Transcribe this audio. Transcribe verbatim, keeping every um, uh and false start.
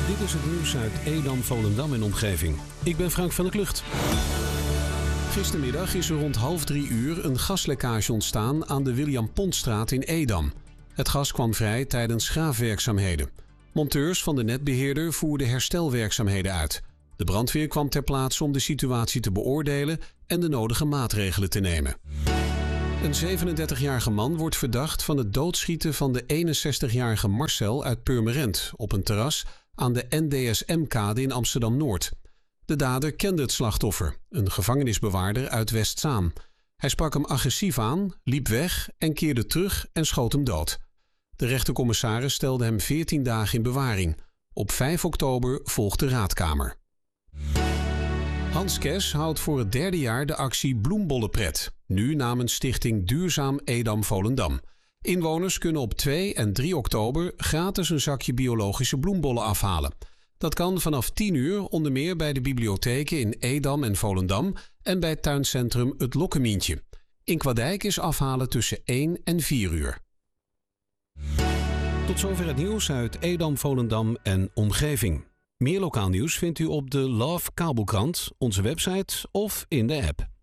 Dit is het nieuws uit Edam, Volendam en omgeving. Ik ben Frank van der Klucht. Gistermiddag is er rond half drie uur een gaslekkage ontstaan aan de William Pontstraat in Edam. Het gas kwam vrij tijdens graafwerkzaamheden. Monteurs van de netbeheerder voerden herstelwerkzaamheden uit. De brandweer kwam ter plaatse om de situatie te beoordelen en de nodige maatregelen te nemen. Een zevenendertigjarige man wordt verdacht van het doodschieten van de eenenzestigjarige Marcel uit Purmerend op een terras aan de N D S M-kade in Amsterdam-Noord. De dader kende het slachtoffer, een gevangenisbewaarder uit Westzaan. Hij sprak hem agressief aan, liep weg en keerde terug en schoot hem dood. De rechtercommissaris stelde hem veertien dagen in bewaring. Op vijf oktober volgt de raadkamer. Hans Kes houdt voor het derde jaar de actie Bloembollenpret, nu namens Stichting Duurzaam Edam Volendam. Inwoners kunnen op twee en drie oktober gratis een zakje biologische bloembollen afhalen. Dat kan vanaf tien uur onder meer bij de bibliotheken in Edam en Volendam en bij het tuincentrum Het Lokkemientje. In Kwaddijk is afhalen tussen één en vier uur. Tot zover het nieuws uit Edam, Volendam en omgeving. Meer lokaal nieuws vindt u op de Love Kabelkrant, onze website of in de app.